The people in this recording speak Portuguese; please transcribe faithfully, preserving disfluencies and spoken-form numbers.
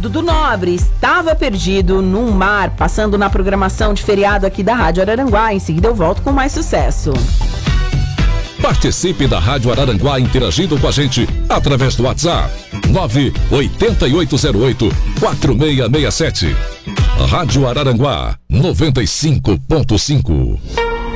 Dudu Nobre estava perdido num mar, passando na programação de feriado aqui da Rádio Araranguá. Em seguida eu volto com mais sucesso. Participe da Rádio Araranguá interagindo com a gente através do WhatsApp nove oito oito zero oito quatro seis seis sete. Rádio Araranguá noventa e cinco ponto cinco.